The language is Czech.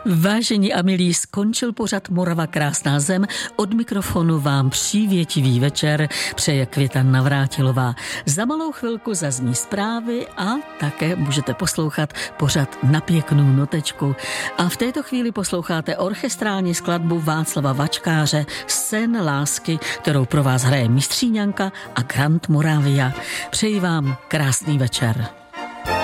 Vážení a milí, skončil pořad Morava krásná zem. Od mikrofonu vám přívětivý večer přeje Květa Navrátilová. Za malou chvilku zazní zprávy a také můžete poslouchat pořad Na pěknou notečku. A v této chvíli posloucháte orchestrální skladbu Václava Vačkáře Sen lásky, kterou pro vás hraje Mistříňanka a Grand Moravia. Přeji vám krásný večer.